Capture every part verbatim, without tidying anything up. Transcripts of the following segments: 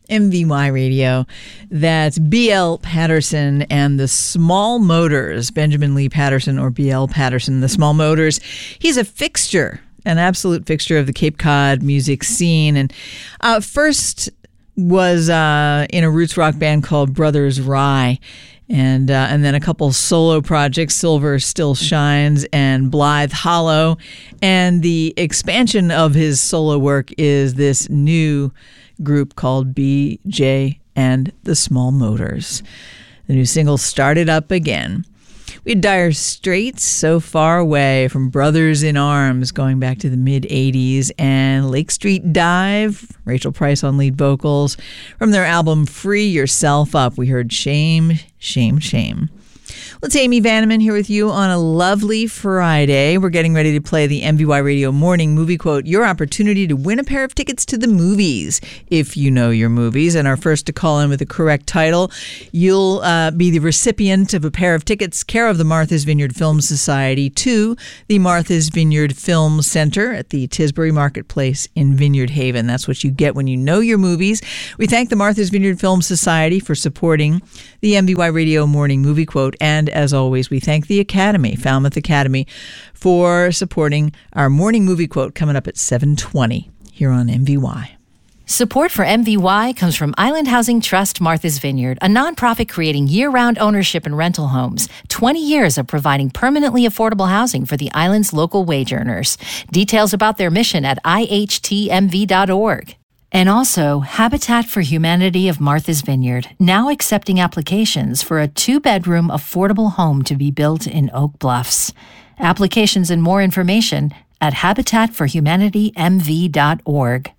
M V Y Radio. That's B L Patterson and the Small Motors, Benjamin Lee Patterson or B L Patterson, the Small Motors. He's a fixture, an absolute fixture of the Cape Cod music scene. And uh, first was uh, in a roots rock band called Brothers Rye. And uh, and then a couple solo projects, Silver Still Shines and Blythe Hollow. And the expansion of his solo work is this new group called B J and the Small Motors. The new single, Started Up Again. We had Dire Straits, So Far Away, from Brothers in Arms, going back to the mid-eighties, and Lake Street Dive, Rachel Price on lead vocals. From their album Free Yourself Up, we heard Shame, Shame, Shame. Well, it's Amy Vanneman here with you on a lovely Friday. We're getting ready to play the M V Y Radio Morning Movie Quote, your opportunity to win a pair of tickets to the movies, if you know your movies. And our first to call in with the correct title, you'll uh, be the recipient of a pair of tickets, care of the Martha's Vineyard Film Society, to the Martha's Vineyard Film Center at the Tisbury Marketplace in Vineyard Haven. That's what you get when you know your movies. We thank the Martha's Vineyard Film Society for supporting the M V Y Radio Morning Movie Quote. And as always, we thank the Academy, Falmouth Academy, for supporting our morning movie quote coming up at seven twenty here on M V Y. Support for M V Y comes from Island Housing Trust Martha's Vineyard, a nonprofit creating year-round ownership and rental homes. twenty years of providing permanently affordable housing for the island's local wage earners. Details about their mission at I H T M V dot org. And also, Habitat for Humanity of Martha's Vineyard, now accepting applications for a two-bedroom affordable home to be built in Oak Bluffs. Applications and more information at habitat for humanity m v dot org.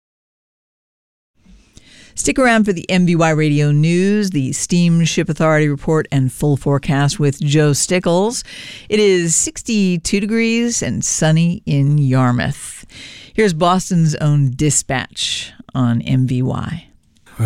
Stick around for the M V Y Radio News, the Steamship Authority report, and full forecast with Joe Stickles. It is sixty-two degrees and sunny in Yarmouth. Here's Boston's own Dispatch on M V Y.